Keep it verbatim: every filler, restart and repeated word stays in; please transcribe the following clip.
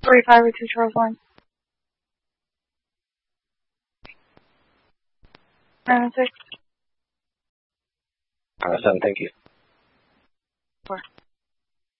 three five or two Charles Line. nine six. Uh, seven, thank you.